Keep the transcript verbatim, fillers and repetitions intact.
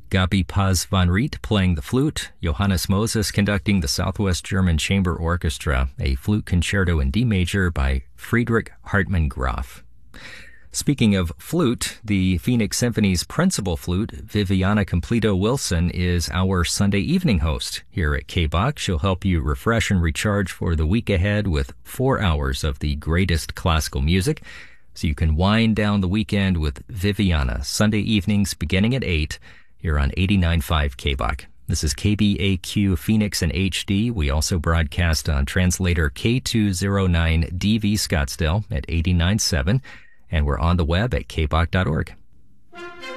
Gabi Paz van Riet playing the flute, Johannes Moses conducting the Southwest German Chamber Orchestra, a flute concerto in D major by Friedrich Hartmann Graf. Speaking of flute, the Phoenix Symphony's principal flute, Viviana Completo Wilson, is our Sunday evening host here at K B O C. She'll help you refresh and recharge for the week ahead with four hours of the greatest classical music. So you can wind down the weekend with Viviana, Sunday evenings beginning at eight here on eighty-nine point five K B O C. This is K B A Q Phoenix in H D. We also broadcast on translator K two oh nine D V Scottsdale at eighty-nine point seven. And we're on the web at k b o c dot org.